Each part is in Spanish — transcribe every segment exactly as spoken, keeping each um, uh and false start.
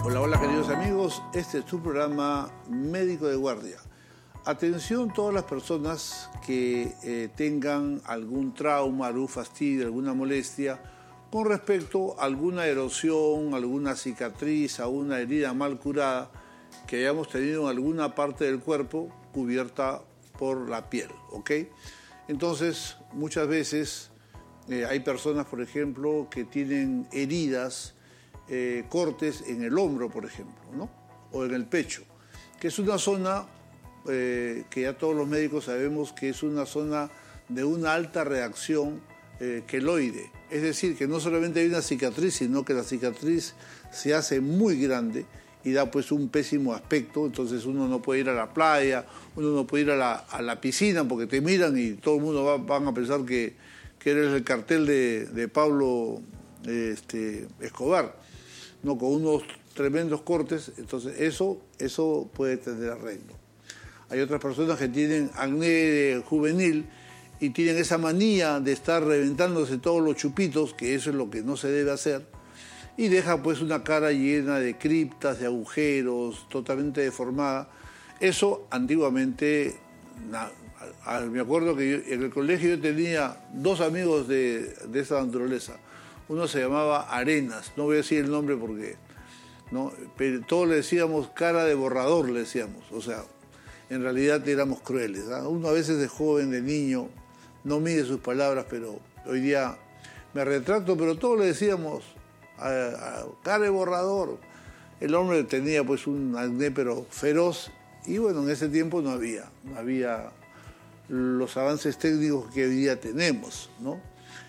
Hola, hola queridos amigos, este es tu programa Médico de Guardia. Atención todas las personas que eh, tengan algún trauma, algún fastidio, alguna molestia con respecto a alguna erosión, alguna cicatriz, a una herida mal curada que hayamos tenido en alguna parte del cuerpo cubierta por la piel, ¿ok? Entonces, muchas veces eh, hay personas, por ejemplo, que tienen heridas, eh, cortes en el hombro, por ejemplo, ¿no? O en el pecho, que es una zona eh, que ya todos los médicos sabemos que es una zona de una alta reacción eh, queloide. Es decir, que no solamente hay una cicatriz, sino que la cicatriz se hace muy grande y da pues un pésimo aspecto. Entonces uno no puede ir a la playa, uno no puede ir a la, a la piscina porque te miran y todo el mundo va, van a pensar que, que eres el cartel de, de Pablo este, Escobar, no, con unos tremendos cortes. Entonces eso, eso puede tener arreglo. Hay otras personas que tienen acné juvenil y tienen esa manía de estar reventándose todos los chupitos, que eso es lo que no se debe hacer, y deja pues una cara llena de criptas, de agujeros, totalmente deformada. Eso antiguamente, na, a, a, me acuerdo que yo, en el colegio yo tenía dos amigos de, de esa naturaleza. Uno se llamaba Arenas, no voy a decir el nombre porque, ¿no? Pero todos le decíamos cara de borrador, le decíamos, o sea, en realidad éramos crueles, ¿eh? Uno a veces de joven, de niño, no mide sus palabras, pero hoy día me retracto, pero todos le decíamos a, a, cara de borrador. El hombre tenía pues un acné pero feroz y bueno, en ese tiempo no había, no había los avances técnicos que hoy día tenemos, ¿no?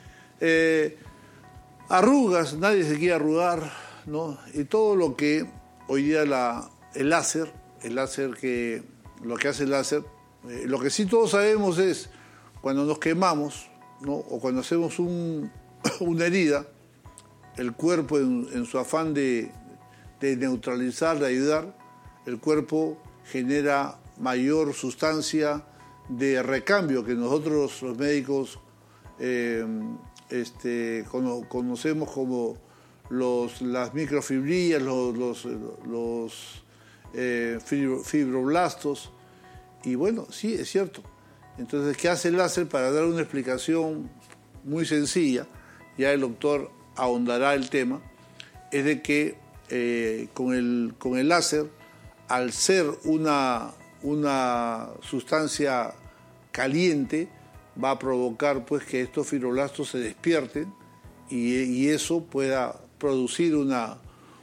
Eh, arrugas, nadie se quiere arrugar, ¿no? Y todo lo que hoy día la, el láser, el láser que, lo que hace el láser, eh, lo que sí todos sabemos es cuando nos quemamos, ¿no? O cuando hacemos un, una herida, el cuerpo en, en su afán de, de neutralizar, de ayudar, el cuerpo genera mayor sustancia de recambio que nosotros los médicos eh, este, cono, conocemos como los, las microfibrillas, los, los, los eh, fibroblastos. Y bueno, sí, es cierto. Entonces, ¿qué hace el láser? Para dar una explicación muy sencilla, ya el doctor ahondará el tema, es de que eh, con, el, con el láser, al ser una, una sustancia caliente, va a provocar pues, que estos fibroblastos se despierten y, y eso pueda producir una,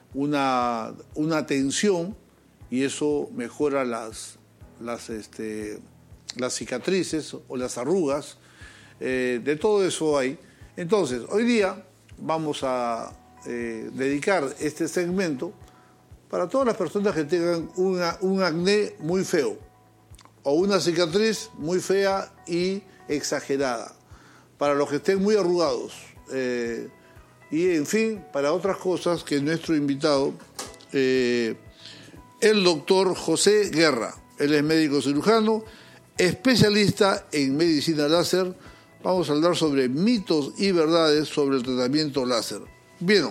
una, una tensión y eso mejora las, las este, las cicatrices o las arrugas, eh, de todo eso hay. Entonces, hoy día vamos a eh, dedicar este segmento para todas las personas que tengan una, un acné muy feo o una cicatriz muy fea y exagerada, para los que estén muy arrugados, eh, y en fin, para otras cosas que nuestro invitado, eh, el doctor José Guerra, él es médico cirujano, especialista en medicina láser. Vamos a hablar sobre mitos y verdades sobre el tratamiento láser. Bien,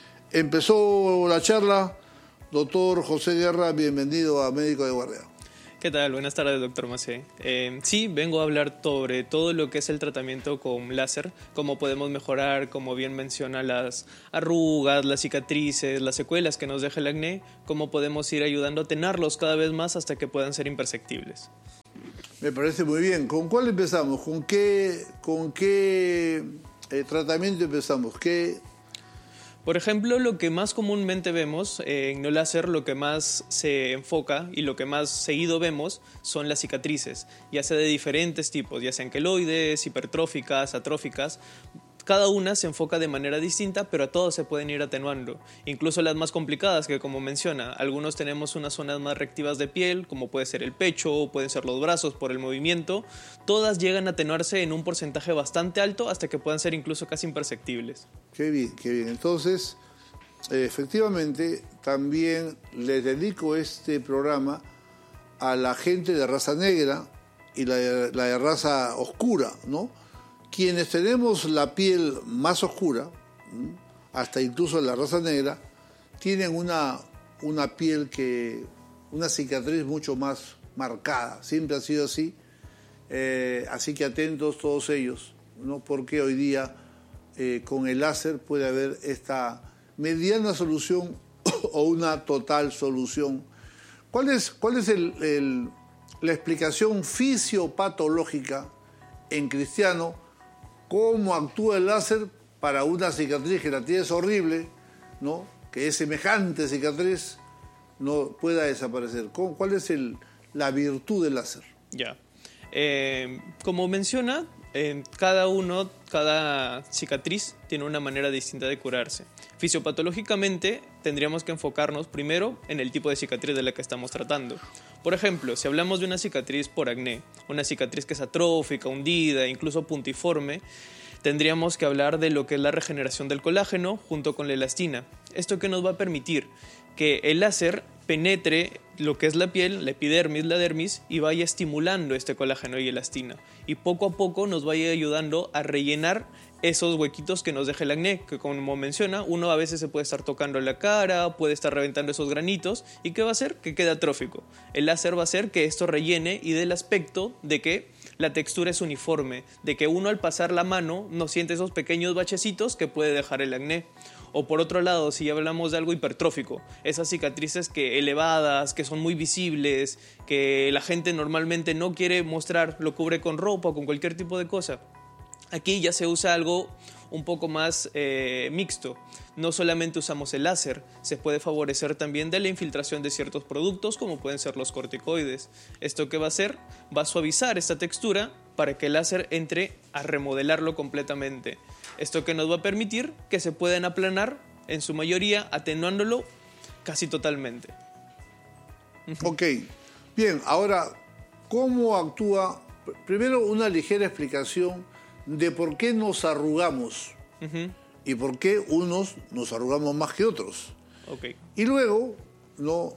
empezó la charla. Doctor José Guerra, bienvenido a Médico de Guardia. ¿Qué tal? Buenas tardes, doctor Macé. Eh, sí, vengo a hablar sobre todo lo que es el tratamiento con láser, cómo podemos mejorar, como bien menciona, las arrugas, las cicatrices, las secuelas que nos deja el acné, cómo podemos ir ayudando a tenerlos cada vez más hasta que puedan ser imperceptibles. Me parece muy bien. ¿Con cuál empezamos? ¿Con qué, con qué eh, tratamiento empezamos? ¿Qué? Por ejemplo, lo que más comúnmente vemos eh, en el láser, lo que más se enfoca y lo que más seguido vemos son las cicatrices, ya sea de diferentes tipos, ya sean queloides, hipertróficas, atróficas. Cada una se enfoca de manera distinta, pero a todas se pueden ir atenuando. Incluso las más complicadas, que como menciona, algunos tenemos unas zonas más reactivas de piel, como puede ser el pecho, o pueden ser los brazos por el movimiento. Todas llegan a atenuarse en un porcentaje bastante alto hasta que puedan ser incluso casi imperceptibles. Qué bien, qué bien. Entonces, eh, efectivamente, también les dedico este programa a la gente de raza negra y la, la de raza oscura, ¿no? Quienes tenemos la piel más oscura, hasta incluso la raza negra, tienen una, una piel que, una cicatriz mucho más marcada. Siempre ha sido así. Eh, así que atentos todos ellos, ¿no? Porque hoy día eh, con el láser puede haber esta mediana solución o una total solución. ¿Cuál es, cuál es el, el, la explicación fisiopatológica en cristiano? ¿Cómo actúa el láser para una cicatriz que la tienes horrible, ¿no? Que es semejante cicatriz, no pueda desaparecer? ¿Cuál es el, la virtud del láser? Ya. Eh, como menciona, eh, cada uno, cada cicatriz tiene una manera distinta de curarse. Fisiopatológicamente tendríamos que enfocarnos primero en el tipo de cicatriz de la que estamos tratando. Por ejemplo, si hablamos de una cicatriz por acné, una cicatriz que es atrófica, hundida, incluso puntiforme, tendríamos que hablar de lo que es la regeneración del colágeno junto con la elastina. Esto que nos va a permitir que el láser penetre lo que es la piel, la epidermis, la dermis, y vaya estimulando este colágeno y elastina. Y poco a poco nos vaya ayudando a rellenar esos huequitos que nos deja el acné, que como menciona, uno a veces se puede estar tocando la cara, puede estar reventando esos granitos, ¿y qué va a hacer? Que quede atrófico. El láser va a hacer que esto rellene y dé el aspecto de que la textura es uniforme, de que uno al pasar la mano no siente esos pequeños bachecitos que puede dejar el acné. O por otro lado, si hablamos de algo hipertrófico, esas cicatrices que elevadas, que son muy visibles, que la gente normalmente no quiere mostrar, lo cubre con ropa o con cualquier tipo de cosa. Aquí ya se usa algo un poco más eh, mixto. No solamente usamos el láser, se puede favorecer también de la infiltración de ciertos productos como pueden ser los corticoides. ¿Esto qué va a hacer? Va a suavizar esta textura para que el láser entre a remodelarlo completamente. Esto que nos va a permitir que se puedan aplanar en su mayoría, atenuándolo casi totalmente. Ok, bien, ahora, ¿cómo actúa? Primero, una ligera explicación de por qué nos arrugamos uh-huh. y por qué unos nos arrugamos más que otros. Okay. Y luego, ¿no?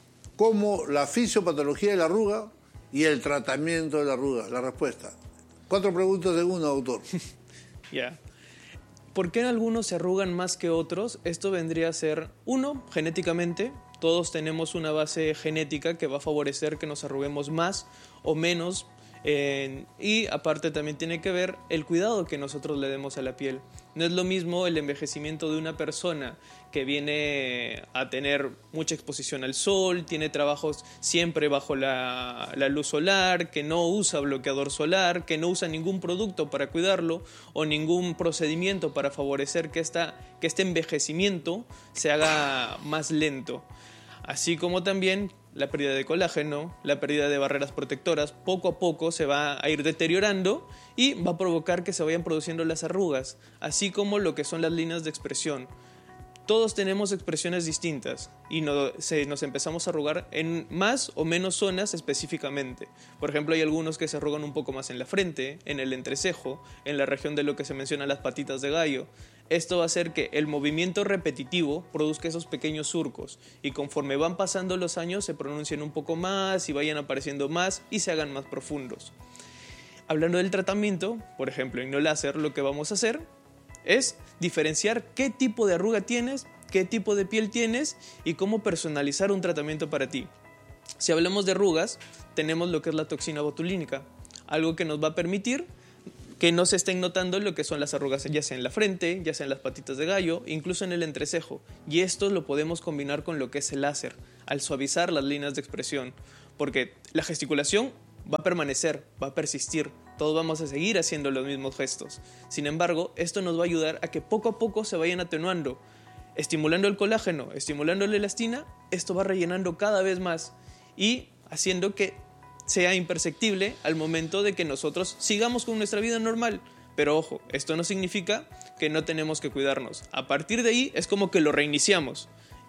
Cómo la fisiopatología de la arruga y el tratamiento de la arruga, la respuesta. Cuatro preguntas en una, doctor. Ya. Yeah. ¿Por qué algunos se arrugan más que otros? Esto vendría a ser, uno, genéticamente. Todos tenemos una base genética que va a favorecer que nos arruguemos más o menos. Eh, y aparte también tiene que ver el cuidado que nosotros le demos a la piel. No es lo mismo el envejecimiento de una persona que viene a tener mucha exposición al sol, tiene trabajos siempre bajo la, la luz solar, que no usa bloqueador solar, que no usa ningún producto para cuidarlo o ningún procedimiento para favorecer que, esta, que este envejecimiento se haga más lento. Así como también la pérdida de colágeno, la pérdida de barreras protectoras, poco a poco se va a ir deteriorando y va a provocar que se vayan produciendo las arrugas, así como lo que son las líneas de expresión. Todos tenemos expresiones distintas y no, se, nos empezamos a arrugar en más o menos zonas específicamente. Por ejemplo, hay algunos que se arrugan un poco más en la frente, en el entrecejo, en la región de lo que se menciona las patitas de gallo. Esto va a hacer que el movimiento repetitivo produzca esos pequeños surcos y conforme van pasando los años se pronuncien un poco más y vayan apareciendo más y se hagan más profundos. Hablando del tratamiento, por ejemplo, en no láser, lo que vamos a hacer es diferenciar qué tipo de arruga tienes, qué tipo de piel tienes y cómo personalizar un tratamiento para ti. Si hablamos de arrugas, tenemos lo que es la toxina botulínica, algo que nos va a permitir que no se estén notando lo que son las arrugas, ya sea en la frente, ya sea en las patitas de gallo, incluso en el entrecejo. Y esto lo podemos combinar con lo que es el láser, al suavizar las líneas de expresión, porque la gesticulación va a permanecer, va a persistir, todos vamos a seguir haciendo los mismos gestos. Sin embargo, esto nos va a ayudar a que poco a poco se vayan atenuando, estimulando el colágeno, estimulando la elastina, esto va rellenando cada vez más y haciendo que sea imperceptible al momento de que nosotros sigamos con nuestra vida normal. Pero ojo, esto no significa que no tenemos que cuidarnos. A partir de ahí es como que lo reiniciamos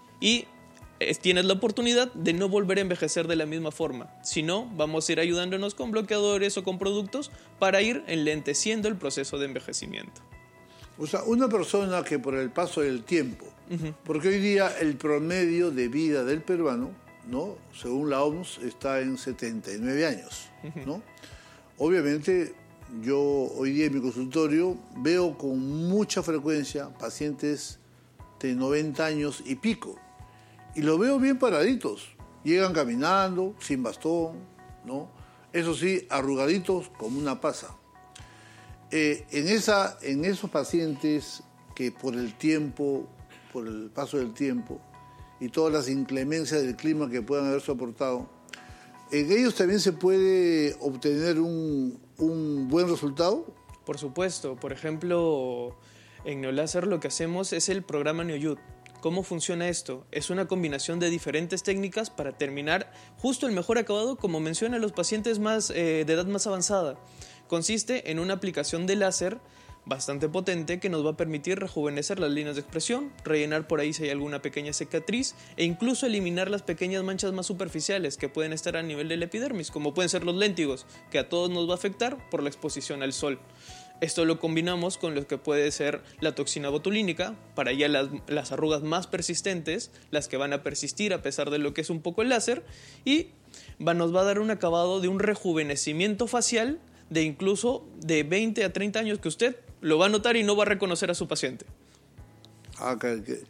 y tienes la oportunidad de no volver a envejecer de la misma forma. Si no, vamos a ir ayudándonos con bloqueadores o con productos para ir enlenteciendo el proceso de envejecimiento. O sea, una persona que por el paso del tiempo, uh-huh. porque hoy día el promedio de vida del peruano, ¿no?, según la O M S, está en setenta y nueve años, uh-huh. ¿no? Obviamente, yo hoy día en mi consultorio veo con mucha frecuencia pacientes de noventa años y pico. y los veo bien paraditos. Llegan caminando, sin bastón, ¿no? Eso sí, arrugaditos como una pasa. Eh, en, esa, en esos pacientes que por el tiempo, por el paso del tiempo y todas las inclemencias del clima que puedan haber soportado, en ellos también se puede obtener un, un buen resultado. Por supuesto. Por ejemplo, en Neoláser lo que hacemos es el programa NeoYud. ¿Cómo funciona esto? Es una combinación de diferentes técnicas para terminar justo el mejor acabado, como mencionan los pacientes más, eh, de edad más avanzada. Consiste en una aplicación de láser bastante potente que nos va a permitir rejuvenecer las líneas de expresión, rellenar por ahí si hay alguna pequeña cicatriz e incluso eliminar las pequeñas manchas más superficiales que pueden estar a nivel del epidermis, como pueden ser los léntigos, que a todos nos va a afectar por la exposición al sol. Esto lo combinamos con lo que puede ser la toxina botulínica, para ya las, las arrugas más persistentes, las que van a persistir a pesar de lo que es un poco el láser, y va, nos va a dar un acabado de un rejuvenecimiento facial de incluso de veinte a treinta años que usted lo va a notar y no va a reconocer a su paciente. Ah, que, que,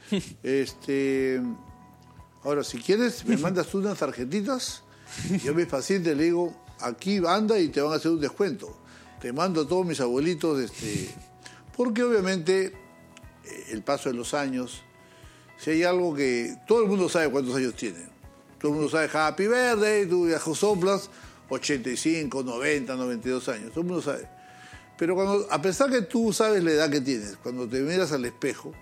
este, ahora, si quieres, me mandas tú unas tarjetitas, yo a mis pacientes le digo, aquí anda y te van a hacer un descuento. Te mando a todos mis abuelitos, este, porque obviamente el paso de los años, si hay algo que todo el mundo sabe cuántos años tiene, todo el mundo sabe Happy Birthday, tú ya soplas ochenta y cinco, noventa, noventa y dos años, todo el mundo sabe. Pero cuando, a pesar que tú sabes la edad que tienes, cuando te miras al espejo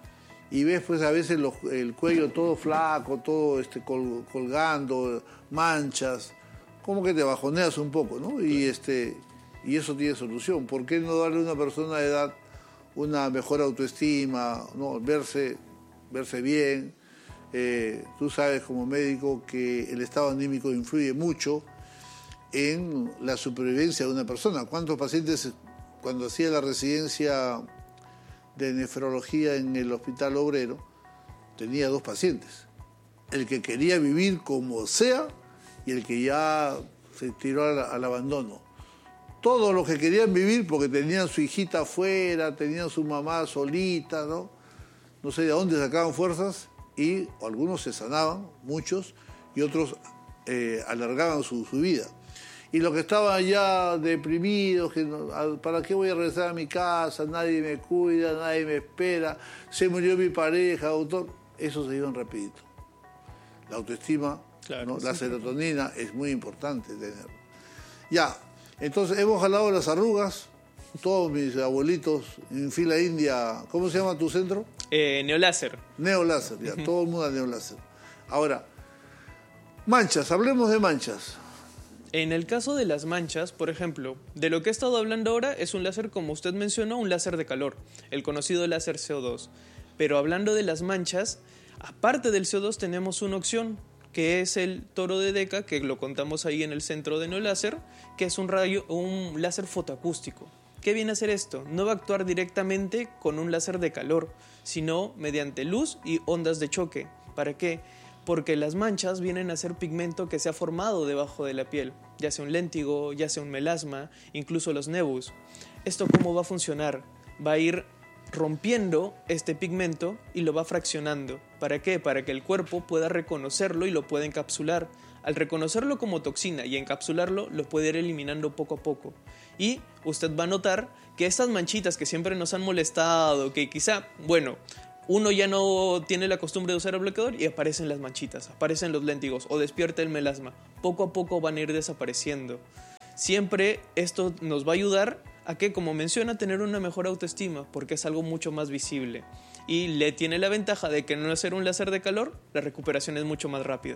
y ves pues a veces los, el cuello todo flaco, todo este, col, colgando, manchas, como que te bajoneas un poco, ¿no? Y este... Y eso tiene solución. ¿Por qué no darle a una persona de edad una mejor autoestima, ¿no? verse, verse bien? Eh, tú sabes como médico que el estado anímico influye mucho en la supervivencia de una persona. ¿Cuántos pacientes, cuando hacía la residencia de nefrología en el Hospital Obrero, tenía dos pacientes? El que quería vivir como sea y el que ya se tiró al, al abandono. Todos los que querían vivir porque tenían su hijita afuera, tenían su mamá solita, ¿no? No sé de dónde sacaban fuerzas y algunos se sanaban, muchos, y otros eh, alargaban su, su vida. Y los que estaban ya deprimidos, que no, ¿para qué voy a regresar a mi casa? Nadie me cuida, nadie me espera, se murió mi pareja, doctor. Esos se iban rapidito. La autoestima, claro, ¿no? Sí. La serotonina es muy importante tener. Ya. Entonces, hemos jalado las arrugas, todos mis abuelitos en fila india. ¿Cómo se llama tu centro? Eh, Neoláser. Neoláser, ya, uh-huh. Todo el mundo a Neoláser. Ahora, manchas, hablemos de manchas. En el caso de las manchas, por ejemplo, de lo que he estado hablando ahora es un láser, como usted mencionó, un láser de calor, el conocido láser C O dos. Pero hablando de las manchas, aparte del C O dos tenemos una opción, que es el toro de Deca, que lo contamos ahí en el centro de Neoláser, que es un, rayo, un láser fotoacústico. ¿Qué viene a hacer esto? No va a actuar directamente con un láser de calor, sino mediante luz y ondas de choque. ¿Para qué? Porque las manchas vienen a ser pigmento que se ha formado debajo de la piel, ya sea un léntigo, ya sea un melasma, incluso los nebus. ¿Esto cómo va a funcionar? Va a ir rompiendo este pigmento y lo va fraccionando. ¿Para qué? Para que el cuerpo pueda reconocerlo y lo pueda encapsular. Al reconocerlo como toxina y encapsularlo, lo puede ir eliminando poco a poco. Y usted va a notar que estas manchitas que siempre nos han molestado, que quizá, bueno, uno ya no tiene la costumbre de usar el bloqueador y aparecen las manchitas, aparecen los léntigos o despierta el melasma. Poco a poco van a ir desapareciendo. Siempre esto nos va a ayudar a que, como menciona, tener una mejor autoestima, porque es algo mucho más visible. Y le tiene la ventaja de que no hacer un láser de calor, la recuperación es mucho más rápida.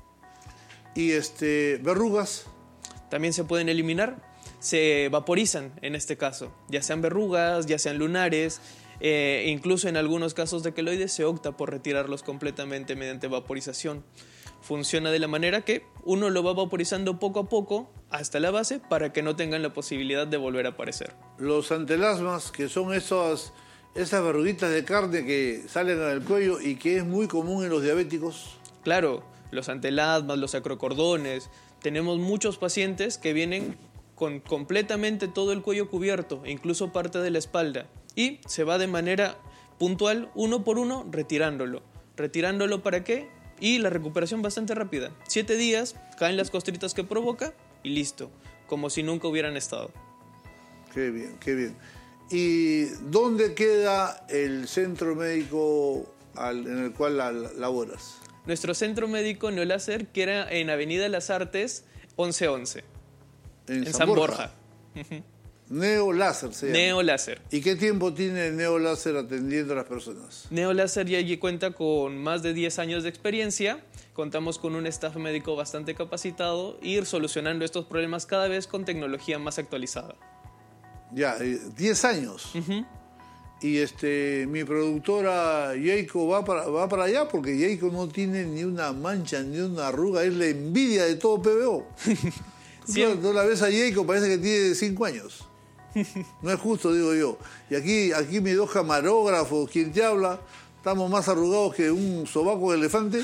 ¿Y este, verrugas? También se pueden eliminar, se vaporizan en este caso, ya sean verrugas, ya sean lunares, eh, incluso en algunos casos de queloides se opta por retirarlos completamente mediante vaporización. Funciona de la manera que uno lo va vaporizando poco a poco hasta la base para que no tengan la posibilidad de volver a aparecer. Los antelasmas, que son esas, esas verruguitas de carne que salen en el cuello y que es muy común en los diabéticos. Claro, los antelasmas, los acrocordones. Tenemos muchos pacientes que vienen con completamente todo el cuello cubierto, incluso parte de la espalda. Y se va de manera puntual, uno por uno, retirándolo. ¿Retirándolo para qué? y la recuperación bastante rápida. Siete días, caen las costritas que provoca y listo, como si nunca hubieran estado. Qué bien, qué bien. ¿Y dónde queda el centro médico al, en el cual la, la, laboras? Nuestro centro médico Neoláser queda en Avenida Las Artes, once once, en, en San, San Borja. Borja. Neoláser se llama. Neoláser. ¿Y qué tiempo tiene Neoláser atendiendo a las personas? Neoláser ya allí cuenta con más de diez años de experiencia. Contamos con un staff médico bastante capacitado y ir solucionando estos problemas cada vez con tecnología más actualizada. Ya, diez años. Uh-huh. Y este, mi productora Yeiko va para, va para allá porque Yeiko no tiene ni una mancha, ni una arruga. Es la envidia de todo P B O. Siempre. Tú la ves a Yeiko, parece que tiene cinco años. No es justo, digo yo. Y aquí, aquí mis dos camarógrafos, quien te habla, estamos más arrugados que un sobaco de elefante.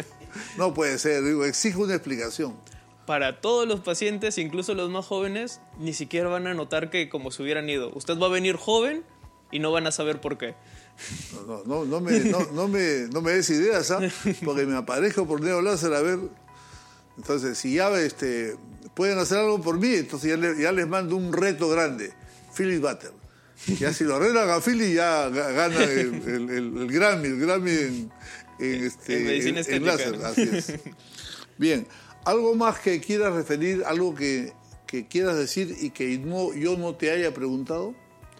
No puede ser, digo, exige una explicación. Para todos los pacientes, incluso los más jóvenes, ni siquiera van a notar que como se hubieran ido. Usted va a venir joven y no van a saber por qué. No, no, no, me, no, no, me, no me des ideas, ¿ah? Porque me aparezco por Neoláser a ver. Entonces, si ya este, pueden hacer algo por mí, entonces ya, le, ya les mando un reto grande. Philip Butter. Ya si lo arreglan a Philip, ya gana el, el, el, el Grammy, el Grammy en, en, este, en medicina en, en láser. Así es. Bien. ¿Algo más que quieras referir, algo que, que quieras decir y que no, yo no te haya preguntado?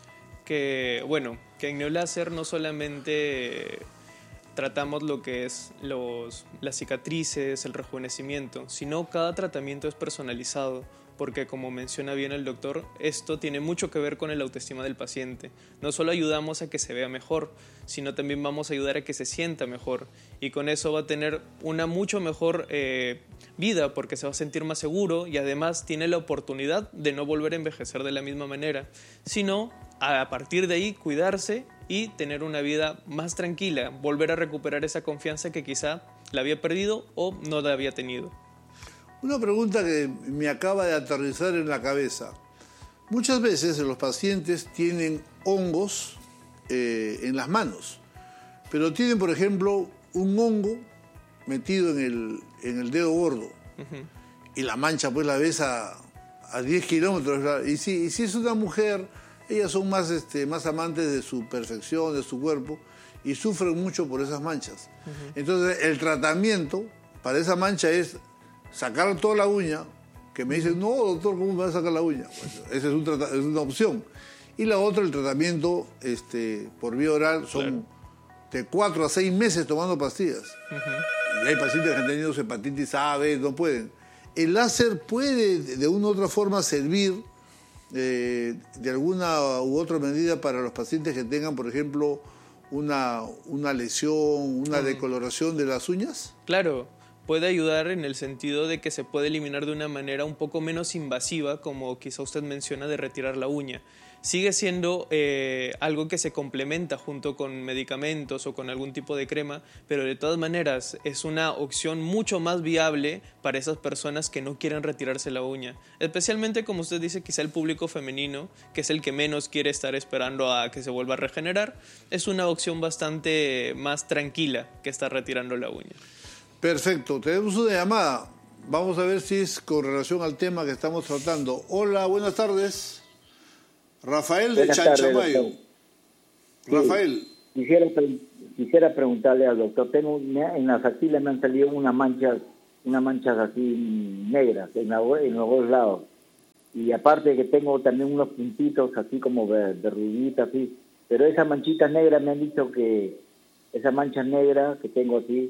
Que, bueno, que en Neoláser no solamente tratamos lo que es los, las cicatrices, el rejuvenecimiento, sino cada tratamiento es personalizado, porque como menciona bien el doctor, esto tiene mucho que ver con el autoestima del paciente. No solo ayudamos a que se vea mejor, sino también vamos a ayudar a que se sienta mejor, y con eso va a tener una mucho mejor eh, vida, porque se va a sentir más seguro y además tiene la oportunidad de no volver a envejecer de la misma manera, sino a partir de ahí cuidarse y tener una vida más tranquila, volver a recuperar esa confianza que quizá la había perdido o no la había tenido. Una pregunta que me acaba de aterrizar en la cabeza. Muchas veces los pacientes tienen hongos eh, en las manos, pero tienen, por ejemplo, un hongo metido en el, en el dedo gordo. Uh-huh. Y la mancha pues la ves a, a diez kilómetros. Y si, y si es una mujer, ellas son más, este, más amantes de su perfección, de su cuerpo, y sufren mucho por esas manchas. Uh-huh. Entonces el tratamiento para esa mancha es sacar toda la uña, que me dicen, no, doctor, ¿cómo me va a sacar la uña? Bueno, esa es, un trata- es una opción. Y la otra, el tratamiento este, por vía oral, son claro. de cuatro a seis meses tomando pastillas. Uh-huh. Y hay pacientes que han tenido hepatitis A, B, no pueden. El láser puede, de una u otra forma, servir eh, de alguna u otra medida para los pacientes que tengan, por ejemplo, una, una lesión, una uh-huh. decoloración de las uñas. Claro. Puede ayudar en el sentido de que se puede eliminar de una manera un poco menos invasiva, como quizá usted menciona, de retirar la uña. Sigue siendo eh, algo que se complementa junto con medicamentos o con algún tipo de crema, pero de todas maneras es una opción mucho más viable para esas personas que no quieren retirarse la uña. Especialmente, como usted dice, quizá el público femenino, que es el que menos quiere estar esperando a que se vuelva a regenerar, es una opción bastante más tranquila que estar retirando la uña. Perfecto, tenemos una llamada. Vamos a ver si es con relación al tema que estamos tratando. Hola, buenas tardes. Rafael de buenas Chanchamayo. Tardes, sí, Rafael. Quisiera, quisiera preguntarle al doctor, tengo en las axilas me han salido unas manchas, unas manchas así negras en, la, en los dos lados. Y aparte que tengo también unos puntitos así como de, de rubitas así. Pero esas manchitas negras me han dicho que, esas manchas negras que tengo así,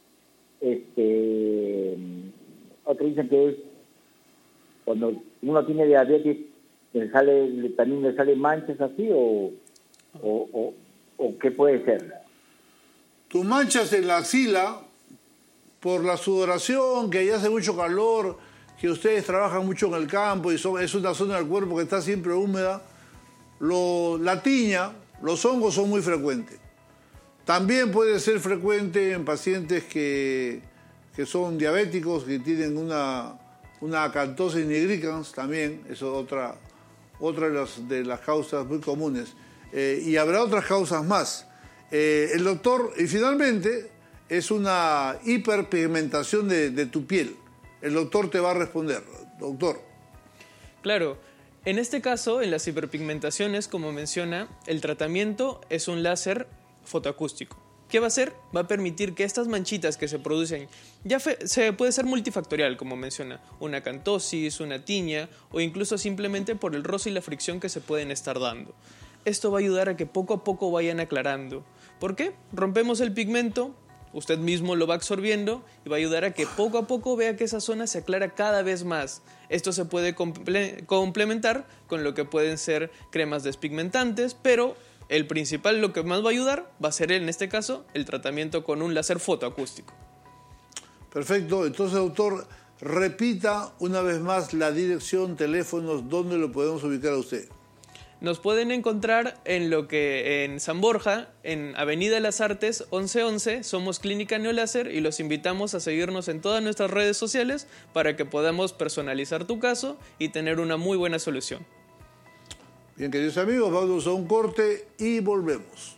este otros dicen que es cuando uno tiene diabetes le sale le, también le salen manchas así o, o, o, o qué puede ser. Tus manchas en la axila por la sudoración, que allá hace mucho calor, que ustedes trabajan mucho en el campo y son, es una zona del cuerpo que está siempre húmeda, lo, la tiña, los hongos son muy frecuentes. También puede ser frecuente en pacientes que, que son diabéticos, que tienen una, una acantosis nigricans también, eso es otra, otra de, las, de las causas muy comunes. Eh, y habrá otras causas más. Eh, el doctor, y finalmente, es una hiperpigmentación de, de tu piel. El doctor te va a responder. Doctor. Claro, en este caso, en las hiperpigmentaciones, como menciona, el tratamiento es un láser fotoacústico. ¿Qué va a hacer? Va a permitir que estas manchitas que se producen, ya fe, se puede ser multifactorial, como menciona, una acantosis, una tiña o incluso simplemente por el roce y la fricción que se pueden estar dando. Esto va a ayudar a que poco a poco vayan aclarando. ¿Por qué? Rompemos el pigmento, usted mismo lo va absorbiendo y va a ayudar a que poco a poco vea que esa zona se aclara cada vez más. Esto se puede comple- complementar con lo que pueden ser cremas despigmentantes, pero el principal, lo que más va a ayudar, va a ser en este caso el tratamiento con un láser fotoacústico. Perfecto. Entonces, doctor, repita una vez más la dirección, teléfonos, ¿dónde lo podemos ubicar a usted? Nos pueden encontrar en lo que en San Borja, en Avenida Las Artes once once, somos Clínica Neoláser y los invitamos a seguirnos en todas nuestras redes sociales para que podamos personalizar tu caso y tener una muy buena solución. Bien, queridos amigos, vamos a un corte y volvemos.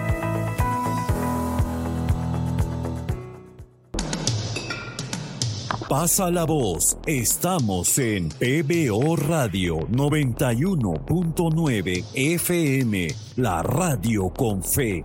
Pasa la voz, estamos en P B O Radio noventa y uno punto nueve F M, la radio con fe.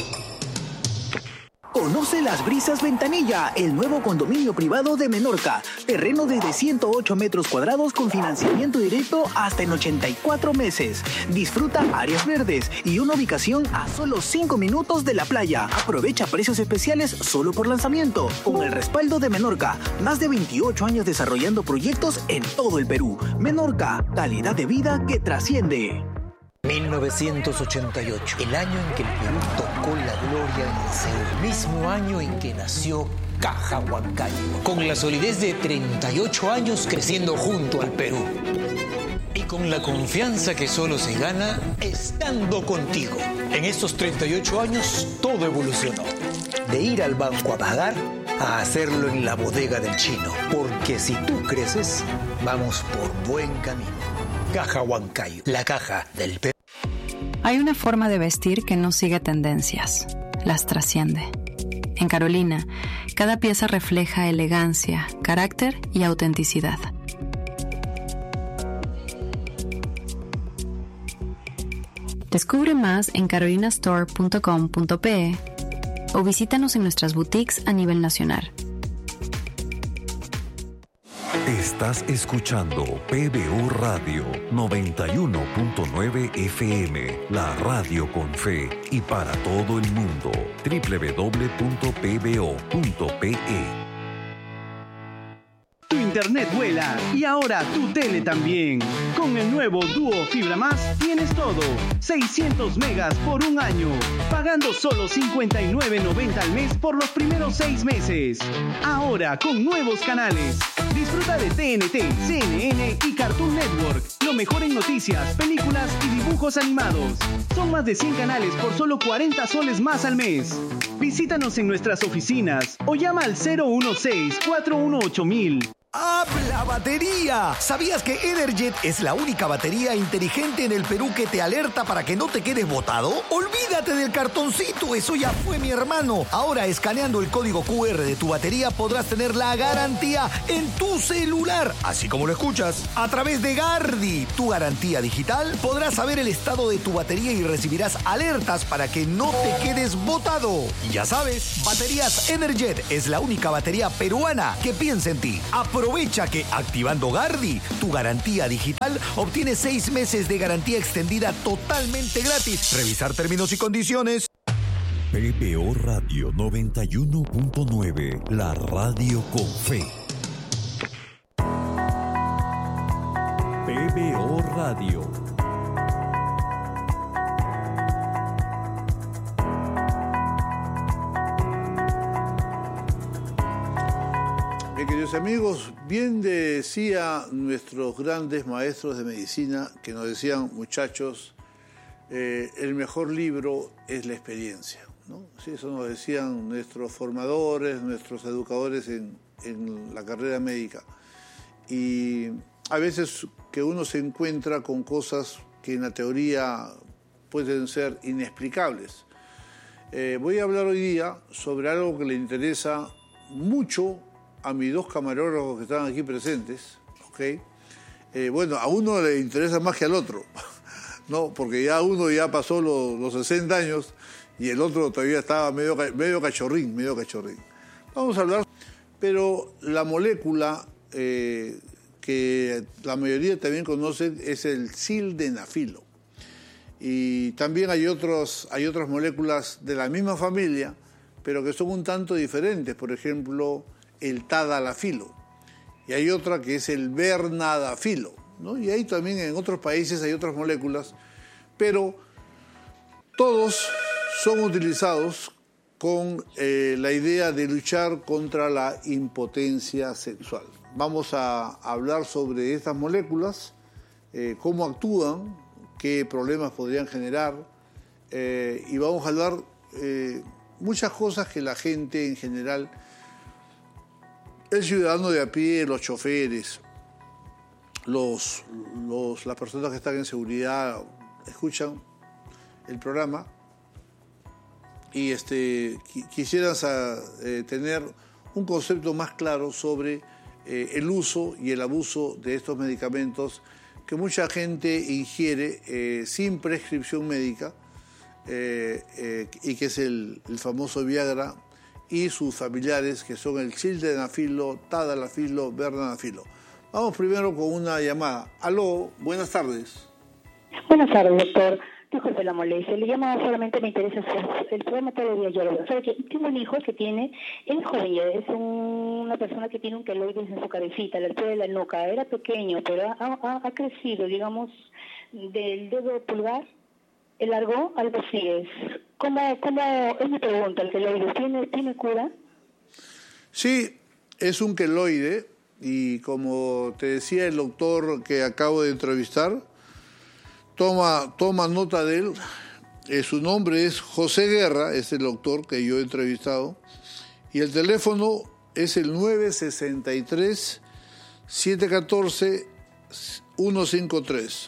Conoce Las Brisas Ventanilla, el nuevo condominio privado de Menorca. Terreno desde ciento ocho metros cuadrados con financiamiento directo hasta en ochenta y cuatro meses. Disfruta áreas verdes y una ubicación a solo cinco minutos de la playa. Aprovecha precios especiales solo por lanzamiento. Con el respaldo de Menorca, más de veintiocho años desarrollando proyectos en todo el Perú. Menorca, calidad de vida que trasciende. mil novecientos ochenta y ocho, el año en que el Perú tocó la gloria en el Seúl, el mismo año en que nació Caja Huancayo, con la solidez de treinta y ocho años creciendo junto al Perú. Y con la confianza que solo se gana estando contigo. En estos treinta y ocho años todo evolucionó. De ir al banco a pagar a hacerlo en la bodega del chino. Porque si tú creces, vamos por buen camino. Caja Huancayo, la caja del Perú. Hay una forma de vestir que no sigue tendencias, las trasciende. En Carolina, cada pieza refleja elegancia, carácter y autenticidad. Descubre más en carolina store punto com punto pe o visítanos en nuestras boutiques a nivel nacional. Estás escuchando P B O Radio noventa y uno punto nueve F M, la radio con fe y para todo el mundo. doble u doble u doble u punto p b o punto p e. Tu internet vuela y ahora tu tele también. Con el nuevo Duo Fibra Más tienes todo. seiscientos megas por un año. Pagando solo cincuenta y nueve noventa al mes por los primeros seis meses. Ahora con nuevos canales. Disfruta de T N T, C N N y Cartoon Network. Lo mejor en noticias, películas y dibujos animados. Son más de cien canales por solo cuarenta soles más al mes. Visítanos en nuestras oficinas o llama al cero uno seis, cuatro uno ocho mil. ¡Habla batería! ¿Sabías que Energet es la única batería inteligente en el Perú que te alerta para que no te quedes botado? Olvídate del cartoncito, eso ya fue, mi hermano. Ahora, escaneando el código Q R de tu batería, podrás tener la garantía en tu celular, así como lo escuchas. A través de Gardi, tu garantía digital, podrás saber el estado de tu batería y recibirás alertas para que no te quedes botado. Y ya sabes, Baterías Energet es la única batería peruana que piensa en ti. Aprovecha que activando Gardi, tu garantía digital, obtienes seis meses de garantía extendida totalmente gratis. Revisar términos y condiciones. P B O Radio noventa y uno punto nueve, la radio con fe. P B O Radio. Queridos amigos, bien decía nuestros grandes maestros de medicina que nos decían, muchachos, eh, el mejor libro es la experiencia, ¿no? Sí, eso nos decían nuestros formadores, nuestros educadores en, en la carrera médica. Y a veces que uno se encuentra con cosas que en la teoría pueden ser inexplicables. Eh, voy a hablar hoy día sobre algo que le interesa mucho a mis dos camarógrafos que están aquí presentes, ¿ok? Eh, bueno, a uno le interesa más que al otro, ¿no? Porque ya uno ya pasó los, los sesenta años y el otro todavía estaba medio, medio cachorrín, medio cachorrín. Vamos a hablar, pero la molécula eh, que la mayoría también conocen es el sildenafilo. Y también hay, otros, hay otras moléculas de la misma familia, pero que son un tanto diferentes. Por ejemplo, el tadalafilo. Y hay otra que es el bernadafilo, ¿no? Y ahí también en otros países hay otras moléculas, pero todos son utilizados con eh, la idea de luchar contra la impotencia sexual. Vamos a hablar sobre estas moléculas, eh, cómo actúan, qué problemas podrían generar, eh, y vamos a hablar eh, muchas cosas que la gente en general, el ciudadano de a pie, los choferes, los, los, las personas que están en seguridad, escuchan el programa y este, quisieran eh, tener un concepto más claro sobre eh, el uso y el abuso de estos medicamentos que mucha gente ingiere eh, sin prescripción médica, eh, eh, y que es el, el famoso Viagra y sus familiares, que son el sildenafilo, tadalafilo, bernadafilo. Vamos primero con una llamada. Aló, buenas tardes. Buenas tardes, doctor. Disculpe la molestia. Le llamo, solamente me interesa el programa todos los días. Yo lo veo. ¿Sabe que tengo un hijo que tiene, es joven, es un, una persona que tiene un queloides en su cabecita, a la altura de la nuca. Era pequeño, pero ha, ha, ha crecido, digamos, del dedo pulgar, el largo, algo así es. ¿Cómo, cómo es mi pregunta? ¿El queloides tiene, tiene cura? Sí, es un queloide y como te decía el doctor que acabo de entrevistar, Toma, toma nota de él. Eh, su nombre es José Guerra, es el doctor que yo he entrevistado. Y el teléfono es el nueve seis tres, siete uno cuatro, uno cinco tres.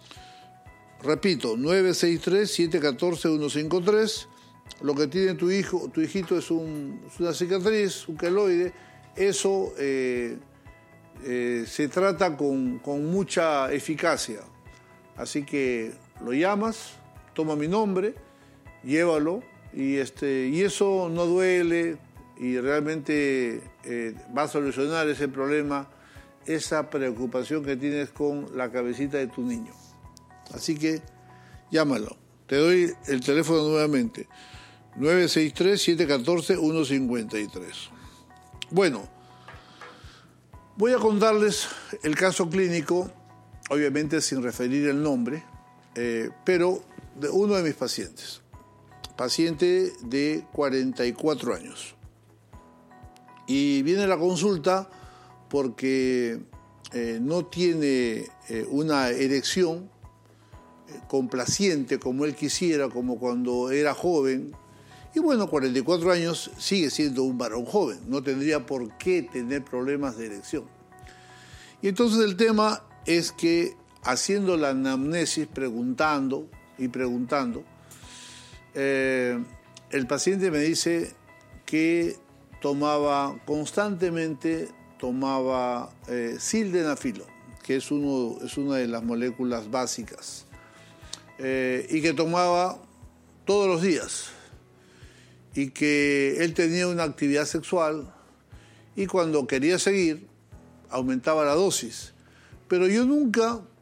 Repito, nueve seis tres, siete uno cuatro, uno cinco tres. Lo que tiene tu hijo, tu hijito es, un, es una cicatriz, un queloide. Eso eh, eh, se trata con, con mucha eficacia. Así que lo llamas, toma mi nombre, llévalo y, este, y eso no duele y realmente eh, va a solucionar ese problema, esa preocupación que tienes con la cabecita de tu niño. Así que llámalo. Te doy el teléfono nuevamente, nueve seis tres, siete uno cuatro, uno cinco tres. Bueno, voy a contarles el caso clínico, obviamente sin referir el nombre, eh, pero de uno de mis pacientes, paciente de cuarenta y cuatro años. Y viene a la consulta porque eh, no tiene eh, una erección eh, complaciente como él quisiera, como cuando era joven. Y bueno, cuarenta y cuatro años sigue siendo un varón joven, no tendría por qué tener problemas de erección. Y entonces el tema es que haciendo la anamnesis, preguntando y preguntando, eh, el paciente me dice que tomaba constantemente, tomaba eh, sildenafilo, que es, uno, es una de las moléculas básicas, eh, y que tomaba todos los días, y que él tenía una actividad sexual, y cuando quería seguir, aumentaba la dosis. Pero yo nunca